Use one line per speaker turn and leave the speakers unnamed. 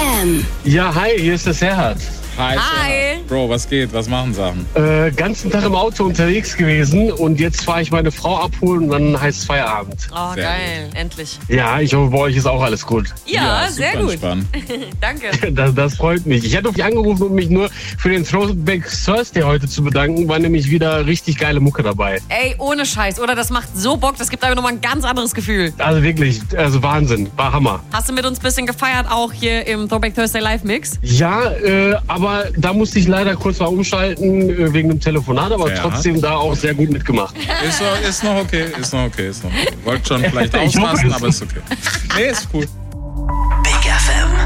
FM.
Ja, hi, hier ist der Serhat.
Hi. Bro, was geht? Was machen Sachen?
Ganzen Tag im Auto unterwegs gewesen und jetzt fahre ich meine Frau abholen und dann heißt es Feierabend.
Oh,
Sehr
geil. Endlich.
Ja, ich hoffe, bei euch ist auch alles gut.
Ja,
super
sehr gut.
Entspannt.
Danke.
Das freut mich. Ich hätte dich angerufen, um mich nur für den Throwback Thursday heute zu bedanken, war nämlich wieder richtig geile Mucke dabei.
Ey, ohne Scheiß, oder? Das macht so Bock. Das gibt einfach nochmal ein ganz anderes Gefühl.
Also wirklich, also Wahnsinn, war Hammer.
Hast du mit uns ein bisschen gefeiert, auch hier im Throwback Thursday Live Mix?
Ja, aber da musste ich leider kurz mal umschalten wegen dem Telefonat, aber
Ja.
trotzdem da auch sehr gut mitgemacht.
Ist noch okay. Wollte schon vielleicht
Ich hoffe,
auslassen,
es
aber ist okay. Nee, ist cool.